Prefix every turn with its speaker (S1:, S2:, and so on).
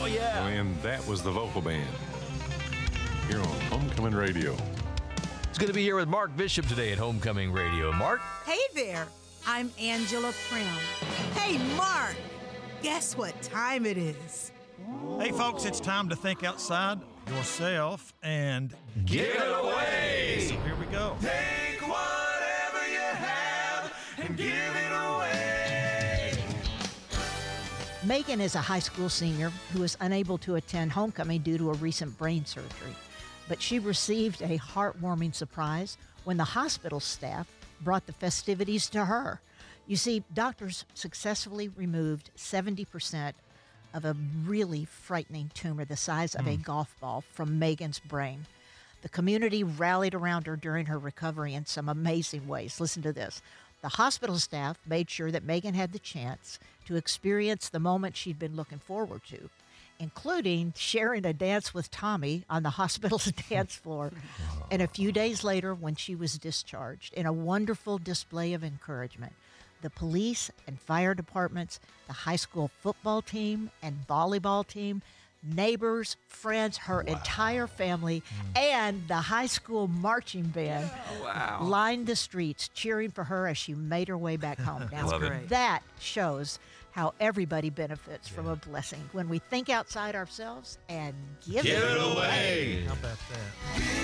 S1: Oh, yeah.
S2: And that was the vocal band here on Homecoming Radio.
S1: It's good to be here with Mark Bishop today at Homecoming Radio. Mark?
S3: Hey there, I'm Angela Prim. Hey, Mark, guess what time it is?
S4: Hey, folks, it's time to think outside yourself and
S1: Give it away!
S4: So here we go.
S5: Take whatever you have and give it away.
S6: Megan is a high school senior who is unable to attend homecoming due to a recent brain surgery. But she received a heartwarming surprise when the hospital staff brought the festivities to her. You see, doctors successfully removed 70% of a really frightening tumor the size of a golf ball from Megan's brain. The community rallied around her during her recovery in some amazing ways. Listen to this. The hospital staff made sure that Megan had the chance to experience the moment she'd been looking forward to, including sharing a dance with Tommy on the hospital's dance floor. And a few days later, when she was discharged, in a wonderful display of encouragement, the police and fire departments, the high school football team and volleyball team, neighbors, friends, her entire family, and the high school marching band lined the streets cheering for her as she made her way back home. Now,
S1: Love it.
S6: that shows how everybody benefits from a blessing when we think outside ourselves and give
S1: Give
S6: it
S1: it away!
S4: How about that?